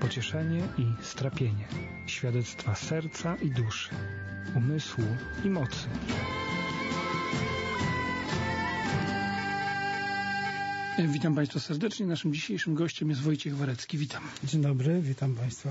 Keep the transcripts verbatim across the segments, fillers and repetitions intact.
pocieszenie i strapienie, świadectwa serca i duszy, umysłu i mocy. Witam Państwa serdecznie. Naszym dzisiejszym gościem jest Wojciech Warecki. Witam. Dzień dobry, witam Państwa.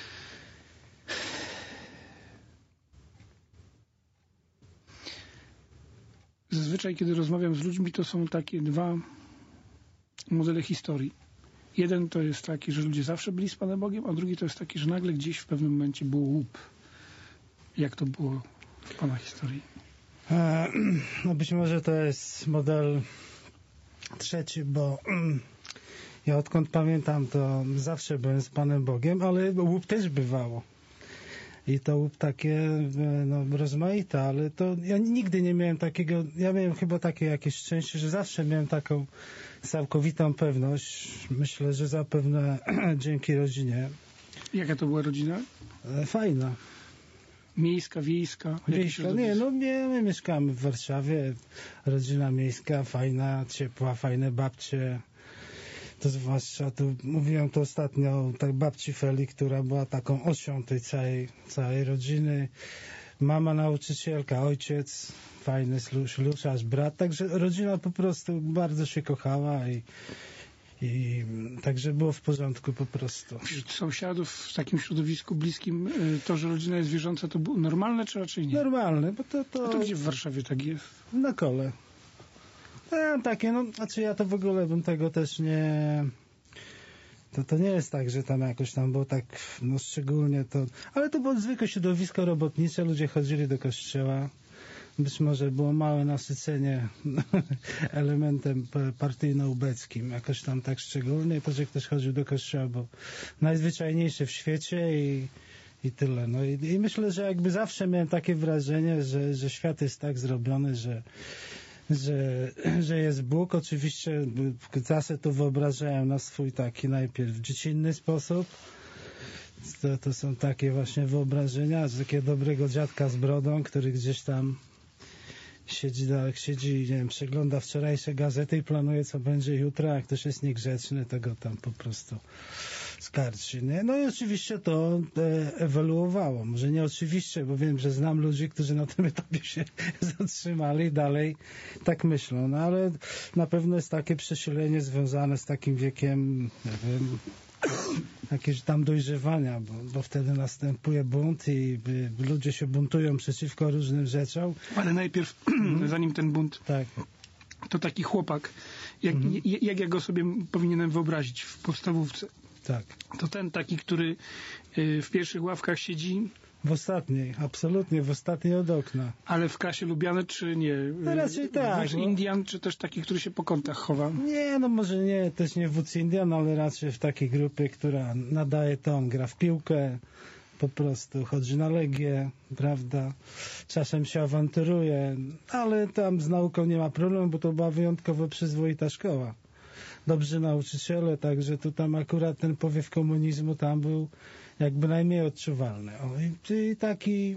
Zazwyczaj, kiedy rozmawiam z ludźmi, to są takie dwa modele historii. Jeden to jest taki, że ludzie zawsze byli z Panem Bogiem, a drugi to jest taki, że nagle gdzieś w pewnym momencie było łup. Jak to było w Pana historii? E, no być może to jest model trzeci, bo ja odkąd pamiętam, to zawsze byłem z Panem Bogiem, ale łup też bywało. I to łup takie no, rozmaite, ale to ja nigdy nie miałem takiego, ja miałem chyba takie jakieś szczęście, że zawsze miałem taką całkowitą pewność. Myślę, że zapewne dzięki rodzinie. Jaka to była rodzina? Fajna. Miejska, wiejska? Wiejska, nie, no nie, my mieszkamy w Warszawie, rodzina miejska, fajna, ciepła, fajne babcie. To zwłaszcza, tu mówiłem to ostatnio o tak babci Feli, która była taką osią tej całej, całej rodziny. Mama nauczycielka, ojciec, fajny śluszarz, brat. Także rodzina po prostu bardzo się kochała i, i także było w porządku po prostu. Wśród sąsiadów w takim środowisku bliskim to, że rodzina jest wierząca, to było normalne czy raczej nie? Normalne, bo to... to... A to gdzie w Warszawie tak jest? Na Kole. Ja, takie, no, znaczy ja to w ogóle bym tego też nie... To, to nie jest tak, że tam jakoś tam było tak, no szczególnie to... Ale to było zwykłe środowisko robotnicze, ludzie chodzili do kościoła. Być może było małe nasycenie elementem partyjno-ubeckim, jakoś tam tak szczególnie, to, że ktoś chodził do kościoła, bo najzwyczajniejsze w świecie i, i tyle. No i, i myślę, że jakby zawsze miałem takie wrażenie, że, że świat jest tak zrobiony, że Że, że jest Bóg. Oczywiście zawsze to wyobrażałem na swój taki najpierw dziecinny sposób. To, to są takie właśnie wyobrażenia, z takiego dobrego dziadka z brodą, który gdzieś tam siedzi, siedzi nie wiem, przegląda wczorajsze gazety i planuje, co będzie jutro, a jak ktoś jest niegrzeczny, to go tam po prostu skarci. Nie? No i oczywiście to e, ewoluowało. Może nie oczywiście, bo wiem, że znam ludzi, którzy na tym etapie się zatrzymali i dalej tak myślą. No ale na pewno jest takie przesilenie związane z takim wiekiem, nie wiem, jakieś tam dojrzewania, bo, bo wtedy następuje bunt i by, by ludzie się buntują przeciwko różnym rzeczom. Ale najpierw, zanim ten bunt, tak. To taki chłopak, jak, mhm. jak, jak ja go sobie powinienem wyobrazić w podstawówce. Tak. To ten taki, który y, w pierwszych ławkach siedzi. W ostatniej, absolutnie, w ostatniej od okna. Ale w klasie lubiany, czy nie? No raczej tak. Wódz Indian, czy też taki, który się po kątach chowa? Nie, no może nie, też nie wódz Indian, ale raczej w takiej grupie, która nadaje ton, gra w piłkę, po prostu chodzi na Legię, prawda? Czasem się awanturuje, ale tam z nauką nie ma problemu, bo to była wyjątkowo przyzwoita szkoła. Dobrzy nauczyciele, także tu tam akurat ten powiew komunizmu tam był jakby najmniej odczuwalny. O, i, i taki,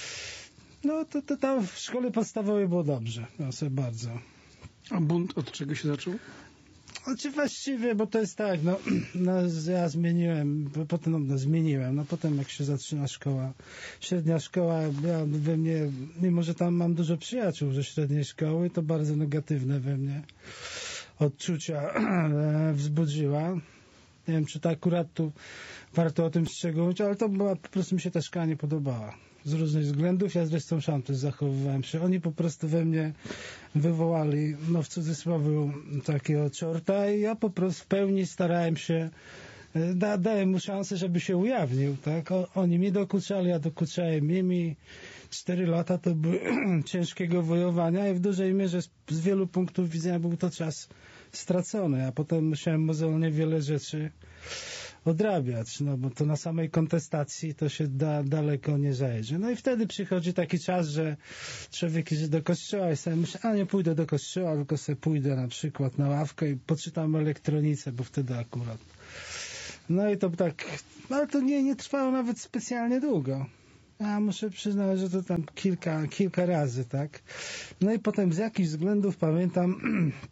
no to, to tam w szkole podstawowej było dobrze, no sobie bardzo. A bunt od czego się zaczął? Znaczy właściwie, bo to jest tak, no, no ja zmieniłem, potem no, no, zmieniłem, no potem jak się zaczyna szkoła, średnia szkoła, ja we mnie, mimo że tam mam dużo przyjaciół ze średniej szkoły, to bardzo negatywne we mnie odczucia wzbudziła. Nie wiem, czy to akurat tu warto o tym szczegółować, ale to była, po prostu mi się ta szkoła nie podobała. Z różnych względów, ja zresztą sam też zachowywałem się. Oni po prostu we mnie wywołali, no w cudzysłowie, takiego czorta i ja po prostu w pełni starałem się, da, dałem mu szansę, żeby się ujawnił, tak? O, oni mi dokuczali, ja dokuczałem im i cztery lata to były ciężkiego wojowania i w dużej mierze z, z wielu punktów widzenia był to czas stracony, a potem musiałem mozolnie wiele rzeczy odrabiać, no bo to na samej kontestacji to się da, daleko nie zajdzie. No i wtedy przychodzi taki czas, że człowiek idzie do kościoła i sobie myśli, a nie pójdę do kościoła, tylko sobie pójdę na przykład na ławkę i poczytam o elektronice, bo wtedy akurat. No i to tak, ale to nie, nie trwało nawet specjalnie długo. Ja muszę przyznać, że to tam kilka, kilka razy, tak. No i potem z jakichś względów pamiętam,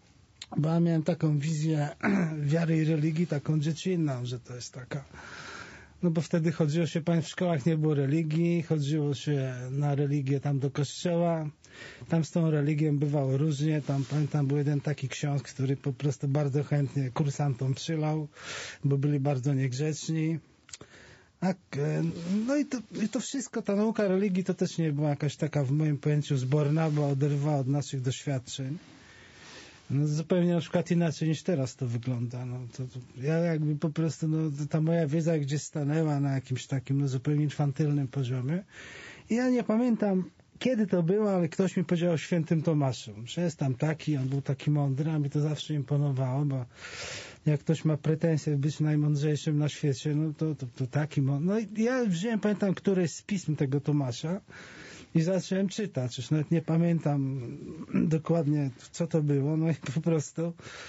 bo ja miałem taką wizję wiary i religii, taką dziecinną, że to jest taka No bo wtedy chodziło się, w szkołach nie było religii, chodziło się na religię tam do kościoła. Tam z tą religią bywało różnie. Tam pamiętam, był jeden taki ksiądz, który po prostu bardzo chętnie kursantom przylał, bo byli bardzo niegrzeczni. A, no i to, i to wszystko, ta nauka religii to też nie była jakaś taka w moim pojęciu zborna, bo oderwała od naszych doświadczeń. No, zupełnie na przykład inaczej niż teraz to wygląda. No, to, to ja jakby po prostu, no, ta moja wiedza gdzieś stanęła na jakimś takim no, zupełnie infantylnym poziomie. I ja nie pamiętam, kiedy to było, ale ktoś mi powiedział o świętym Tomaszu, że jest tam taki, on był taki mądry, a mi to zawsze imponowało, bo jak ktoś ma pretensję być najmądrzejszym na świecie, no to, to, to taki mądry. No i ja wziąłem, pamiętam, któreś z pism tego Tomasza i zacząłem czytać. Już nawet nie pamiętam dokładnie, co to było, no i po prostu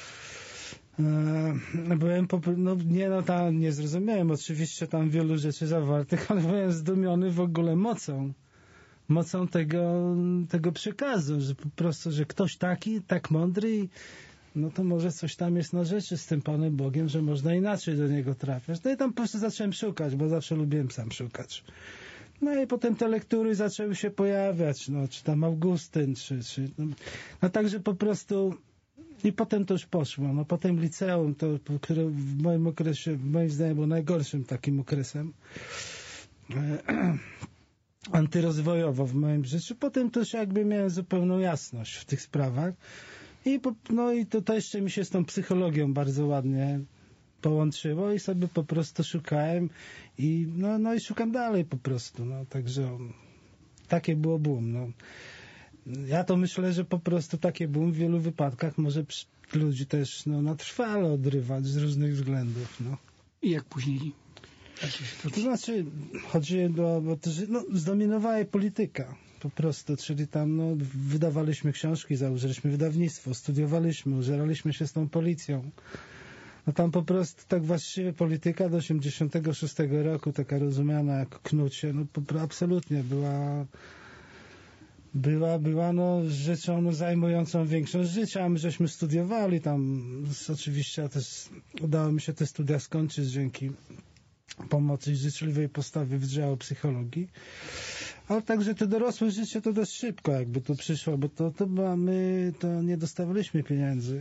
e, byłem, po, no nie no tam nie zrozumiałem oczywiście tam wielu rzeczy zawartych, ale byłem zdumiony w ogóle mocą. mocą tego, tego przekazu, że po prostu, że ktoś taki, tak mądry i no to może coś tam jest na rzeczy z tym Panem Bogiem, że można inaczej do Niego trafiać. No i tam po prostu zacząłem szukać, bo zawsze lubiłem sam szukać. No i potem te lektury zaczęły się pojawiać, no, czy tam Augustyn, czy, czy no, no także po prostu i potem to już poszło. No potem liceum, to, które w moim okresie, moim zdaniem było najgorszym takim okresem antyrozwojowo w moim życiu. Potem też jakby miałem zupełną jasność w tych sprawach. I po, no i to, to jeszcze mi się z tą psychologią bardzo ładnie połączyło i sobie po prostu szukałem i no, no i szukam dalej po prostu. No, także takie było boom. No. Ja to myślę, że po prostu takie boom w wielu wypadkach może ludzi też no, na trwale odrywać z różnych względów. No. I jak później? To znaczy, chodzi o, bo to, no, zdominowała polityka po prostu, czyli tam no, wydawaliśmy książki, założyliśmy wydawnictwo, studiowaliśmy, użeraliśmy się z tą policją. No tam po prostu tak właściwie polityka do osiemdziesiątego szóstego roku, taka rozumiana jak knucie, no po, absolutnie była była, była no, rzeczą no, zajmującą większość życia, a my żeśmy studiowali tam, oczywiście też udało mi się te studia skończyć dzięki pomocy i życzliwej postawy Wydziału Psychologii. Ale także to dorosłe życie to dość szybko jakby tu przyszło, bo to, to była, my to nie dostawaliśmy pieniędzy.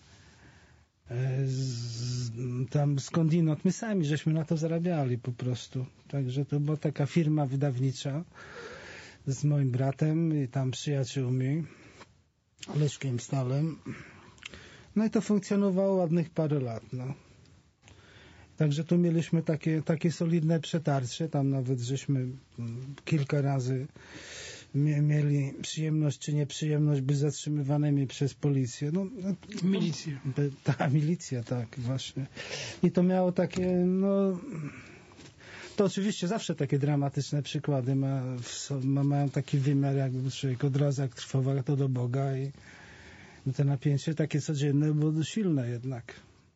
Z, tam skądinąd, my sami żeśmy na to zarabiali po prostu. Także to była taka firma wydawnicza z moim bratem i tam przyjaciółmi, Leszkiem Stalem. No i to funkcjonowało ładnych parę lat, no. Także tu mieliśmy takie, takie solidne przetarcie, tam nawet żeśmy kilka razy mieli przyjemność czy nieprzyjemność być zatrzymywanymi przez policję. No, Milicję. Ta milicja, tak, właśnie. I to miało takie, no... To oczywiście zawsze takie dramatyczne przykłady ma, ma, mają taki wymiar, jakby człowiek od razu jak trwował to do Boga i to napięcie takie codzienne było silne jednak.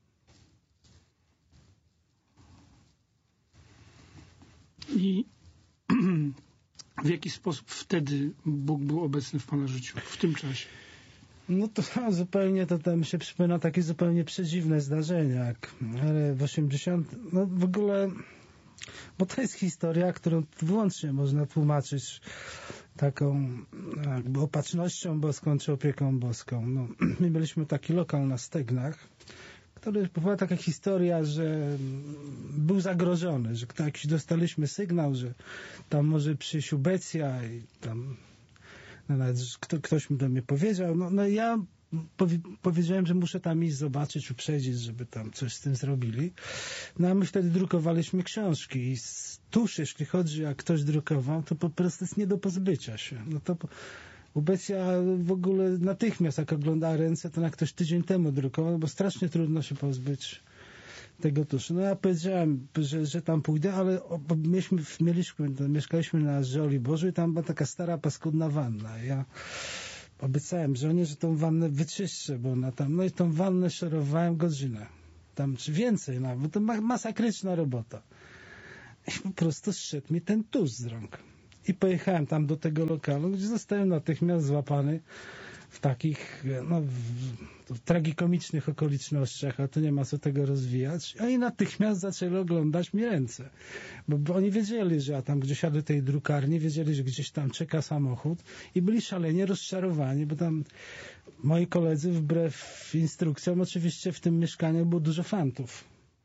I w jaki sposób wtedy Bóg był obecny w Pana życiu, w tym czasie? No to zupełnie, to tam się przypomina takie zupełnie przedziwne zdarzenia, jak ale w osiemdziesiątym, no w ogóle, bo to jest historia, którą wyłącznie można tłumaczyć taką jakby opatrznością boską czy opieką boską. No, my mieliśmy taki lokal na Stegnach, który była taka historia, że był zagrożony, że jakiś dostaliśmy sygnał, że tam może przyjść ubecja i tam no nawet kto, ktoś mi do mnie powiedział. No, no ja powi powiedziałem, że muszę tam iść zobaczyć, uprzedzić, żeby tam coś z tym zrobili. No a my wtedy drukowaliśmy książki i tuż, jeśli chodzi, jak ktoś drukował, to po prostu jest nie do pozbycia się. No to ubecja w ogóle natychmiast, jak oglądała ręce, to jak ktoś tydzień temu drukował, bo strasznie trudno się pozbyć tego tuszu. No ja powiedziałem, że, że tam pójdę, ale mieliśmy, mieliśmy, mieszkaliśmy na Żoli Bożej i tam była taka stara, paskudna wanna. Ja obiecałem żonie, że tą wannę wyczyszczę, bo ona tam, no i tą wannę szorowałem godzinę. Tam, czy więcej nawet, to masakryczna robota. I po prostu zszedł mi ten tusz z rąk. I pojechałem tam do tego lokalu, gdzie zostałem natychmiast złapany w takich no, w, w tragikomicznych okolicznościach, a tu nie ma co tego rozwijać. A i natychmiast zaczęli oglądać mi ręce. Bo, bo oni wiedzieli, że ja tam gdzieś jadę do tej drukarni, wiedzieli, że gdzieś tam czeka samochód i byli szalenie rozczarowani, bo tam moi koledzy wbrew instrukcjom oczywiście w tym mieszkaniu było dużo fantów.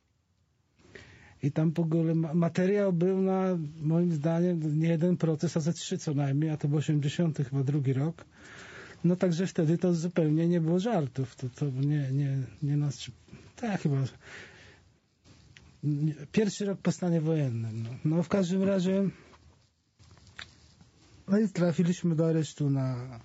I tam w ogóle materiał był na, moim zdaniem, nie jeden proces, a ze trzy co najmniej, a to był osiemdziesiąty chyba drugi rok. No także wtedy to zupełnie nie było żartów. To, to nie, nie, nie nas... Tak chyba... Pierwszy rok po stanie wojennym. No, no w każdym razie no i trafiliśmy do aresztu na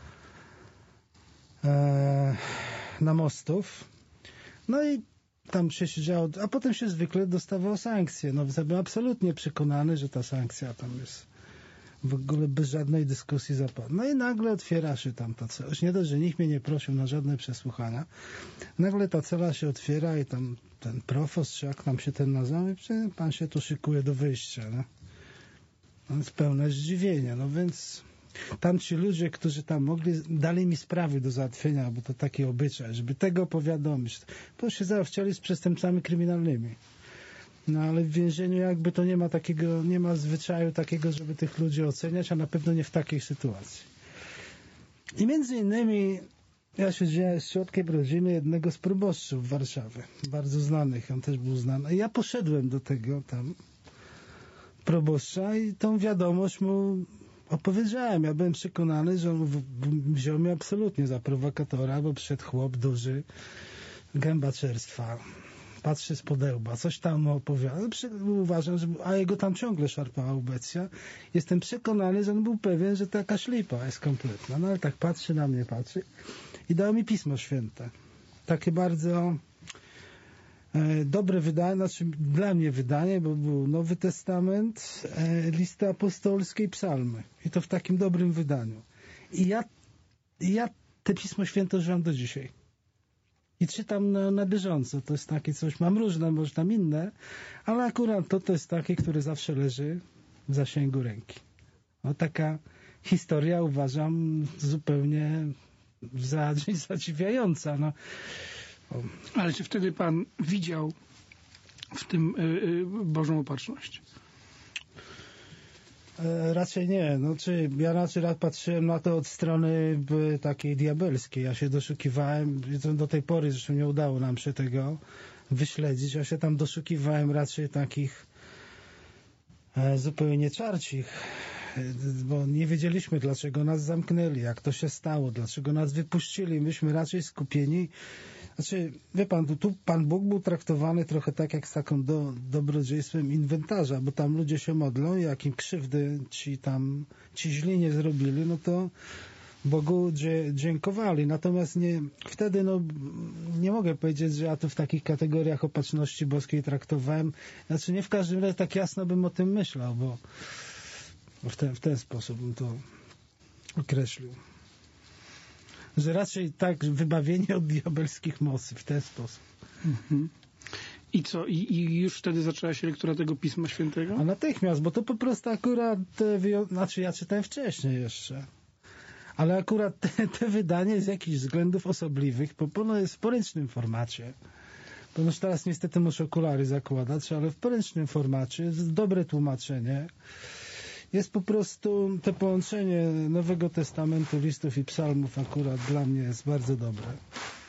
e, na Mostów. No i tam się siedziało, a potem się zwykle dostawało sankcje. No byłem absolutnie przekonany, że ta sankcja tam jest w ogóle bez żadnej dyskusji zapadła. No i nagle otwiera się tam ta cela. Nie dość, że nikt mnie nie prosił na żadne przesłuchania. Nagle ta cela się otwiera i tam ten profost, czy jak tam się ten nazywa, i pan się tu szykuje do wyjścia. No. No jest pełne zdziwienia. No więc tam ci ludzie, którzy tam mogli, dali mi sprawy do załatwienia, bo to taki obyczaj, żeby tego powiadomić. Bo się załatwiali z przestępcami kryminalnymi. No ale w więzieniu jakby to nie ma takiego, nie ma zwyczaju takiego, żeby tych ludzi oceniać, a na pewno nie w takiej sytuacji. I między innymi ja siedziałem z środkiem rodziny jednego z proboszczów Warszawy, bardzo znanych, on też był znany. I ja poszedłem do tego tam proboszcza i tą wiadomość mu opowiedziałem. Ja byłem przekonany, że on wziął mnie absolutnie za prowokatora, bo przyszedł chłop duży, gęba czerstwa, patrzy z podełba, coś tam mu opowiada. Uważam, że, a jego tam ciągle szarpała ubecja. Jestem przekonany, że on był pewien, że taka ślipa jest kompletna. No ale tak patrzy na mnie, patrzy i dał mi Pismo Święte. Takie bardzo e, dobre wydanie, znaczy dla mnie wydanie, bo był Nowy Testament, e, listy apostolskie i psalmy. I to w takim dobrym wydaniu. I ja, ja te Pismo Święte używam do dzisiaj. I czytam na, na bieżąco. To jest takie coś, mam różne, może tam inne, ale akurat to, to jest takie, które zawsze leży w zasięgu ręki. No taka historia, uważam, zupełnie za, zadziwiająca. No. Ale czy wtedy pan widział w tym y, y, Bożą opatrzność? E, raczej nie. No, czy ja raczej patrzyłem na to od strony takiej diabelskiej. Ja się doszukiwałem, do tej pory zresztą nie udało nam się tego wyśledzić. Ja się tam doszukiwałem raczej takich e, zupełnie czarcich, e, bo nie wiedzieliśmy, dlaczego nas zamknęli, jak to się stało, dlaczego nas wypuścili. Myśmy raczej skupieni. Znaczy, wie pan, tu, tu Pan Bóg był traktowany trochę tak jak z taką do, dobrodziejstwem inwentarza, bo tam ludzie się modlą i jak im krzywdy ci tam, ci źli nie zrobili, no to Bogu dzie, dziękowali. Natomiast nie, wtedy no, nie mogę powiedzieć, że ja tu w takich kategoriach opatrzności boskiej traktowałem. Znaczy nie w każdym razie tak jasno bym o tym myślał, bo w ten, w ten sposób bym to określił. Że raczej tak wybawienie od diabelskich mocy w ten sposób. Mhm. I co? I, I już wtedy zaczęła się lektura tego Pisma Świętego? A natychmiast, bo to po prostu akurat, te, znaczy ja czytałem wcześniej jeszcze, ale akurat te, te wydanie z jakichś względów osobliwych, bo ono jest w poręcznym formacie. Bo już teraz niestety muszę okulary zakładać, ale w poręcznym formacie jest dobre tłumaczenie. Jest po prostu to połączenie Nowego Testamentu, listów i psalmów akurat dla mnie jest bardzo dobre.